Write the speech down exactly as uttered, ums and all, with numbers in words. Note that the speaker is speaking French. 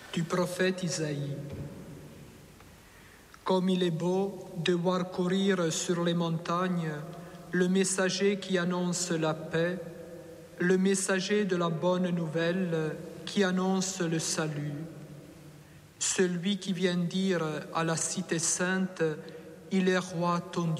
du prophète Isaïe. Comme il est beau de voir courir sur les montagnes le messager qui annonce la paix, le messager de la bonne nouvelle qui annonce le salut, celui qui vient dire à la cité sainte, « Il est roi ton Dieu ».